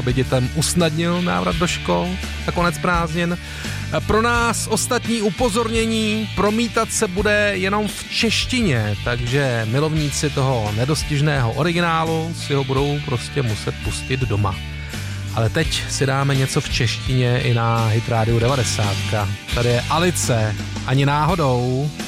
aby dětem usnadnil návrat do škol a konec prázdnin. Pro nás ostatní upozornění, promítat se bude jenom v češtině, takže milovníci toho nedostižného originálu si ho budou prostě muset pustit doma. Ale teď si dáme něco v češtině i na Hit Radio 90. Tady je Alice, ani náhodou.